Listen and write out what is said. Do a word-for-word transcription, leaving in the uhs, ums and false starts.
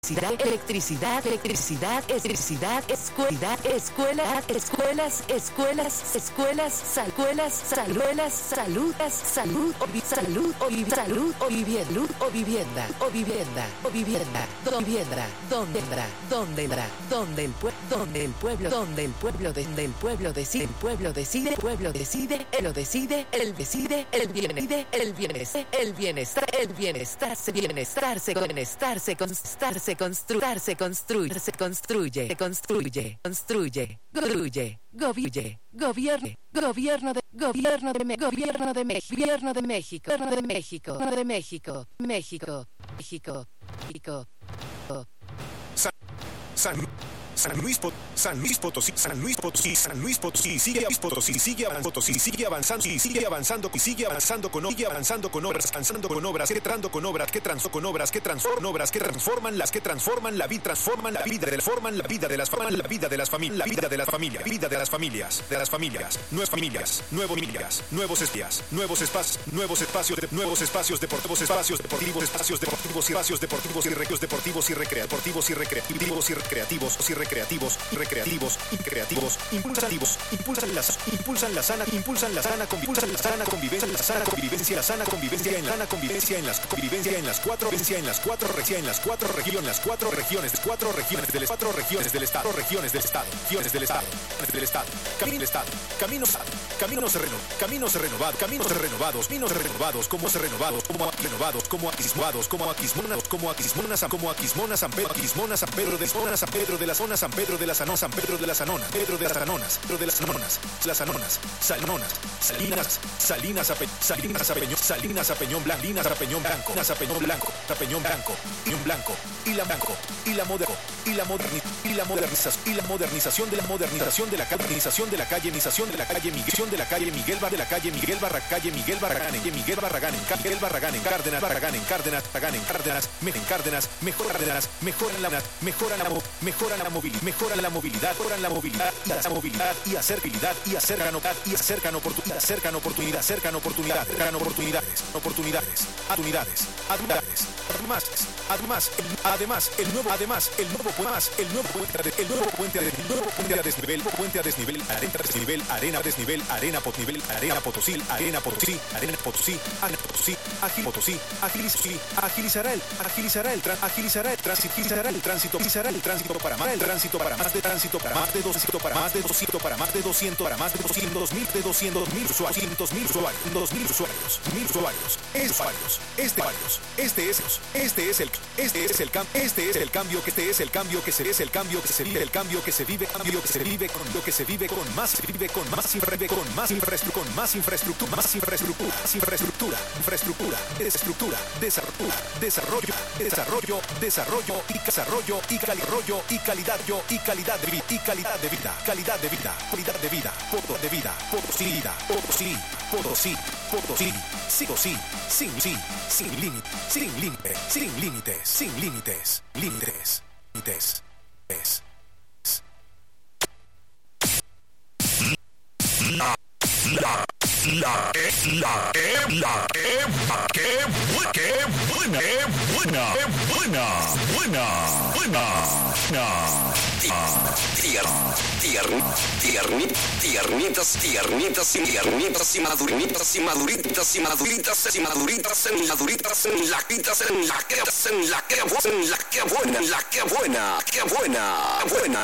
electricidad, electricidad, electricidad, electricidad, escuela, escuela, escuelas, escuelas, escuelas, escuelas, saluelas, saludas, salud, o vi- salud, o vi- salud, o vivienda, o vivienda, o vivienda, o vivienda, do- vivienda, donde vendrá, donde vendrá, donde el pueblo, donde el pueblo, donde el pueblo, donde el pueblo decide, el pueblo decide, el pueblo decide, él lo decide, él decide, el bienestar, el bienestar, el bienestar, el bienestar, se bienestar, se bienestar, se constar, se construir, se construye, se construye, se construye, construye, construye, gobierne, gobierne, gobierno de, gobierno de, Me- gobierno de México, gobierno de México, gobierno de México, gobierno de México, México, México, México. San, San, San Luis Pot, San Luis Potosí, San Luis Potosí, San Luis Potosí, sigue Potosí, sigue avanzando, Potosí, sigue avanzando, y sigue avanzando, y sigue avanzando con, sigue avanzando con obras, avanzando con obras, que trando con obras, que transó con obras, que transforman obras, que transforman las que transforman la vida, transforman la vida, transforman la vida de las familias, la vida de las familias, la vida de las familias, vida de las familias, de las familias, nuevas familias, nuevos familias, nuevos espías, nuevos espacios, nuevos espacios, de, nuevos espacios deportivos, espacios deportivos, espacios deportivos, espacios deportivos y recreos deportivos y recreativos y recreativos y recreativos y recreativos y recreativos y creativos, impulsativos, impulsan las, impulsan la sana, impulsan la sana, impulsan la sana convivencia, la sana convivencia, la sana convivencia en la sana convivencia en las convivencia en las cuatro, convivencia en las cuatro regiones, en las cuatro regiones, las cuatro regiones, cuatro regiones del cuatro regiones del estado, regiones del estado, regiones del estado, del estado, camino del estado, caminos, caminos renovados, caminos renovados, caminos renovados, caminos renovados, como renovados, como renovados, como aquismonados, como aquismonas, como aquismonas, como aquismona San Pedro, aquismona San Pedro de zona San Pedro de la zona San Pedro de las Anonas, San Pedro de las Anonas, Pedro de las Anonas, Pedro de las Anonas, las Anonas, Salonas, Salinas, Salinas a Pe- Salinas a Peñón, Salinas a Peñón Blanco, Salinas a Peñón Blanco, Salinas a Peñón Blanco, a Peñón Blanco, y un blanco, y la blanco, y la moderno, y la moderni, y la modernización, y la modernización de la modernización de la modernización de la calle, modernización de la calle Miguel, de la calle Miguel Bar, de la calle Miguel Barra, calle Miguel Barragán, en Miguel Barragán, en Miguel Barragán, en Cárdenas, Barragán, en Cárdenas, Barragán, en Cárdenas, en Cárdenas, mejor Cárdenas, mejoran la, mejoran la, mejoran la movilidad, mejoran la movilidad, mejoran la movilidad y la movilidad y acercabilidad y acercan y acercan oportunidad, acercan oportunidad, acercan oportunidad, acercan oportunidades, oportunidades, oportunidades, oportunidades, además, además, el, además, el nuevo, además, el nuevo puente, más, el nuevo puente, el nuevo puente, el nuevo puente a desnivel, puente a desnivel, arena desnivel, arena desnivel, arena potnivel, arena Potosí, arena Potosí, arena Potosí, arena Potosí, agil Potosí, agilizará, agilizará el, agilizará el, agilizará el tránsito, agilizará el tránsito, agilizará el tránsito para más, el tránsito para más de tránsito para más de doscientos, para más de doscientos, para más de doscientos, para más de doscientos mil, de doscientos mil usuarios, doscientos mil usuarios, dos mil usuarios, mil usuarios, es usuarios, este usuarios, este es, este es el, este es el cambio, este es el cambio que este es el cambio que se es el cambio que se vive, el cambio que se vive, cambio que se vive con lo que se vive con más, se vive con más, infra, con más infraestructura, con más infraestructura, más infraestructura, más infraestructura, infraestructura, desestructura, desarrollo, desarrollo, desarrollo, desarrollo y desarrollo y desarrollo y calidad, yo y calidad de vida, y calidad de vida, calidad de vida, calidad de vida, poco de vida, poco sí, vida, poco sí, poco sí, poco sí, sí o sí, sin sí, sin límite, sin límite, sin límites, sin límites, límites, límites, es. La, la, la, que, la, que, la, que, la, que, bu- que buena, que buena, que buena, buena, buena, buena. Tier, tier, tierni, tiernitas, tiernitas, y tiernitas y maduritas y maduritas y maduritas y maduritas en la duritas en la quitas en la que en la que en la que buena, en la que buena, que buena, buena.